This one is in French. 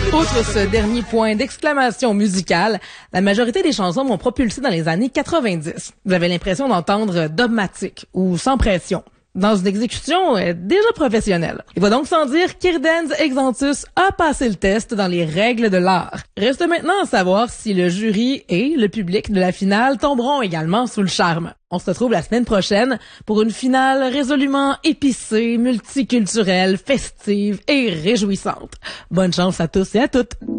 Outre ce dernier point d'exclamation musicale, la majorité des chansons m'ont propulsé dans les années 90. Vous avez l'impression d'entendre dogmatique ou sans pression, dans une exécution déjà professionnelle. Il va donc sans dire qu'Irdens Exantus a passé le test dans les règles de l'art. Reste maintenant à savoir si le jury et le public de la finale tomberont également sous le charme. On se retrouve la semaine prochaine pour une finale résolument épicée, multiculturelle, festive et réjouissante. Bonne chance à tous et à toutes!